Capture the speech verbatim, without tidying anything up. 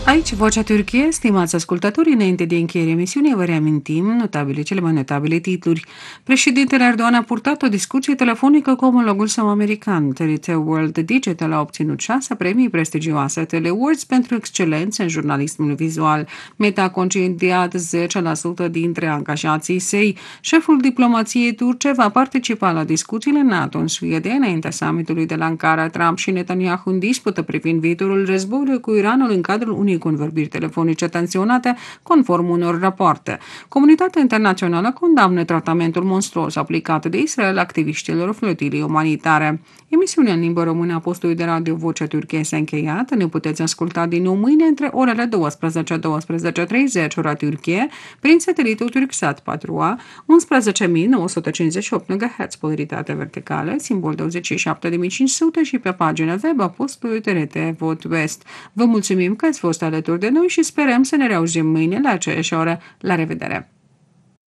Aici Vocea Turciei, stimați ascultători, înainte de încheierea emisiunii, vă reamintim notabile, cele mai notabile titluri. Președintele Erdogan a purtat o discuție telefonică cu omologul său american. T R T World Digital a obținut șase premii prestigioase Teleawards pentru excelență în jurnalismul vizual. Meta a concediat zece la sută dintre angajații săi. Șeful diplomației turce va participa la discuțiile NATO în Suedia înaintea summitului de la Ankara. Trump și Netanyahu în dispută privind viitorul războiului cu Iranul în cadrul unei convorbiri telefonice tensionate, conform unor rapoarte. Comunitatea internațională condamnă tratamentul monstruos aplicat de Israel activiștilor flotilei umanitare. Emisiunea în limba română a postului de radio Vocea Turciei s-a încheiat. Ne puteți asculta din nou mâine între orele douăsprezece - douăsprezece și treizeci ora Turcie prin satelitul Turksat patru A, unsprezece mii nouă sute cincizeci și opt MHz, polaritate verticală, simbol douăzeci și șapte mii cinci sute și pe pagina web a postului T R T Vot West. Vă mulțumim că ați fost alături de noi și sperăm să ne reauzim mâine la aceeași oră. La revedere!